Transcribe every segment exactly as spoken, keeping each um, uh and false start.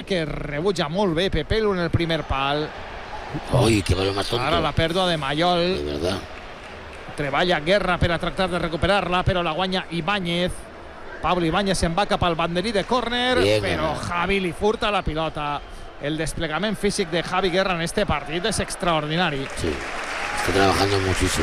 que rebutja molt bé Pepelu en el primer pal. Uy, qué balón más tonto. Ara la pèrdua de Mayol. De verdad. Treballa Guerra per a tractar de recuperar-la, però la guanya Ibáñez. Pablo Ibáñez se'n va cap al banderí de córner, Bien, però eh. Javi li furta la pilota. El desplegament físic de Javi Guerra en este partit és extraordinari. Sí, está trabajando muchísimo.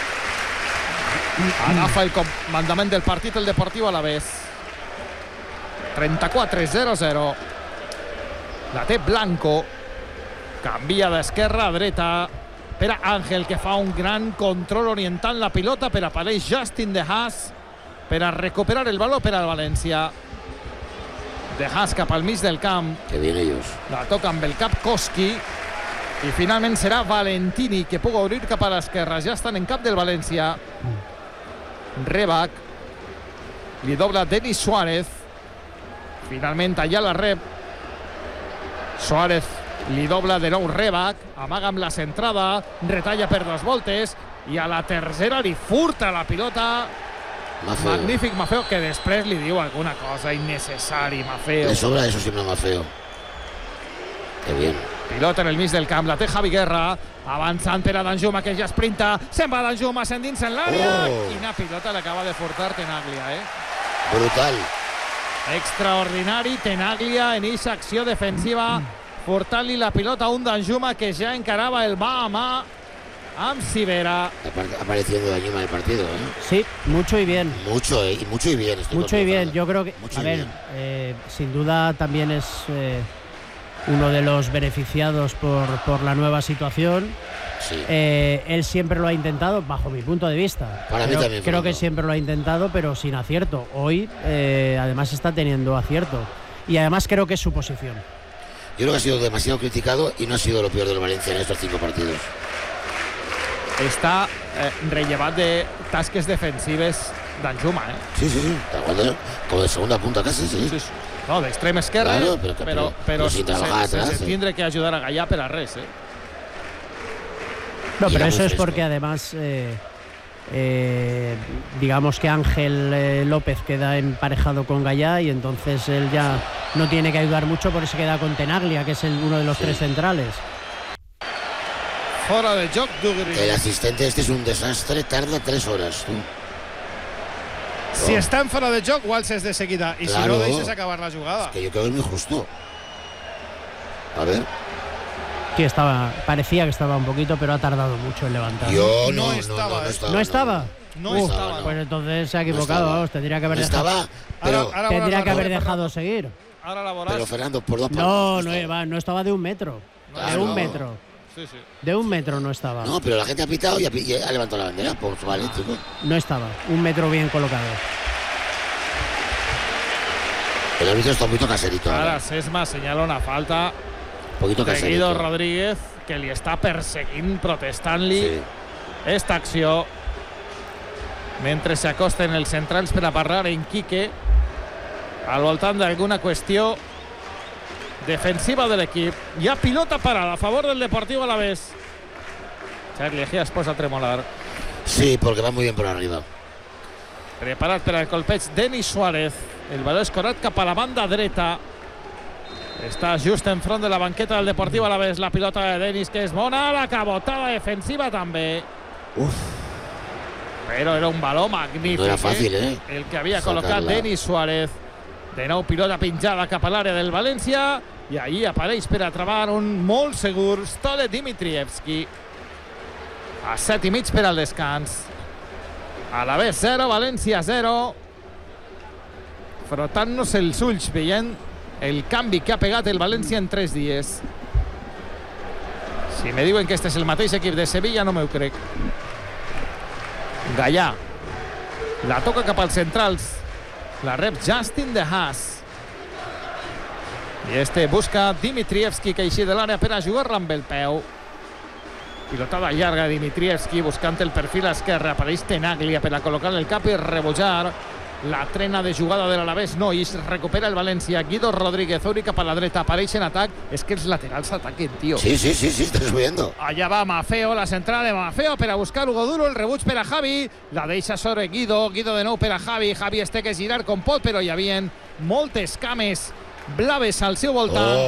Agafa el comandament del partit el Deportiu Alavés. trenta-quatre zero zero. La té Blanco. Canvia d'esquerra a dreta per a Ángel, que fa un gran control orientant la pilota, per apareix Justin De Haas per a recuperar el baló per al València. De Haas cap al mig del camp. Que bien ellos. La toca amb el cap Koski i finalment serà Valentini que pugui obrir cap a l'esquerra. Ja estan en cap del València. Rebac li dobla Denis Suárez. Finalment allà la rep. Suárez li dobla de nou Rebac, amaga amb la centrada, retalla per dos voltes i a la tercera li furta la pilota. Mafeo. Magnífic Mafeo, que després li diu alguna cosa innecessari. Mafeo. Le sobra eso siempre a Mafeo. Qué bien. Pilota en el mig del camp, la té Javi Guerra, avançant per a Danjuma, que ja sprinta, se'n va Danjuma, s'endinsa en l'àrea. Oh. Quina pilota l'acaba de furtar Tenaglia, eh? Brutal. Extraordinari Tenaglia en eixa acció defensiva, furtant-li la pilota a un Danjuma que ja encarava el mà a mà amb Sivera. Apar- Apareciendo Danjuma en el partido, ¿eh? Sí, mucho y bien. Mucho, ¿eh? Y mucho y bien. estoy Mucho y bien. contigo, Yo creo que, Mucho a y ver, bien. eh, sin duda también es eh, uno de los beneficiados por, por la nueva situación. Sí. Eh, él siempre lo ha intentado, bajo mi punto de vista. Para mí creo, también, creo que Fernando. siempre lo ha intentado, pero sin acierto. Hoy, eh, además, está teniendo acierto. Y además creo que es su posición. Yo creo que ha sido demasiado criticado y no ha sido lo peor del Valencia en estos cinco partidos. Està eh, rellevat de tasques defensives Danjuma, eh? Sí, sí, sí. Está jugando como de segunda punta casi, sí. Sí, sí. No, d'extrem esquerre, Claro, però que- però, però- però, però sin trabajar se, atrás, se eh. tindre que ajudar a Gallà per a res, eh? No, Y pero era eso muy es fresco. porque además, eh, eh, digamos que Ángel eh, López queda emparejado con Gallá y entonces él ya no tiene que ayudar mucho, por eso queda con Tenaglia, que es el, uno de los Sí. tres centrales. Fora de joc d'Ugri. El asistente este es un desastre, tarda tres horas. Tú. Si està en fora de joc, ho alces de seguida. I Claro. si no, deixes acabar la jugada. Que yo creo que es muy justo. A ver. Sí, estaba, parecía que estaba un poquito, pero ha tardado mucho en levantar. Yo No no, no, estaba, no, no ¿eh? estaba. ¿No estaba? No Uf, estava. no. Pues entonces se ha No equivocado, estaba. vamos, tendría que haber No dejado, estaba, pero, Ara, ara tendría veuràs que la haber jugada. dejado seguir. Ara la veuràs. pero Fernando, por dos No, palmos. no, estaba. iba- no estaba de un metro. No, de no. un metro. Sí, sí. De un metro no estaba. No, pero la gente ha pitado y ha, pi- y ha levantado la bandera. Pues vale, chico. No estaba. Un metro bien colocado. El árbitro está un poquito caserito. Ara ahora. Sesma senyala una falta Un poquito de caserito. Guido Rodríguez, que li està perseguint, protestant-li Sí. esta acció. Mentre s'acosten els centrals per a parlar en Quique al voltant d'alguna qüestió defensiva de l'equip. Hi ha pilota parada a favor del Deportiu Alavés. Charlie Egea es posa a tremolar. Sí, porque va muy bien por arriba. Preparat per al colpeig Denis Suárez. El baló escorat cap a la banda dreta. Està just enfront de la banqueta del Deportiu Alavés. La pilota de Denis, que és bona. La cabotada defensiva també. Uf, Però era un baló magnífic. no era fácil, ¿eh? El que havia Sacarla. col·locat Denis Suárez. De nou pilota pinjada cap a l'àrea del València. I ahí apareix per a travar un molt segur Stole Dimitrievski. A set i mig per al descans. Alavés zero, València zero. Frotant-nos els ulls, veient el canvi que ha pegat el València en tres dies. Si me diuen que este és el mateix equip de Sevilla, no m'ho crec. Gallà. La toca cap als centrals. La rep Justin De Haas. I este busca Dimitrievski, que eixi de l'àrea per a jugar-la amb el peu. Pilotada llarga de Dimitrievski buscant el perfil a esquerra. Apareix Tenaglia per a col·locar el cap i rebutjar. La trena de jugada de l'Alavés no, i es recupera el València. Guido Rodríguez, obri cap a la dreta, apareix en atac. És que els laterals ataquen, tio. Sí, sí, sí, sí, estás subiendo. Allà va Mafeo, la centrada de Mafeo per a buscar Hugo Duro, el rebuig per a Javi, la deixa sobre Guido, Guido de nou per a Javi, Javi es té que girar com pot, però hi havia moltes cames blaves al seu voltant. Oh.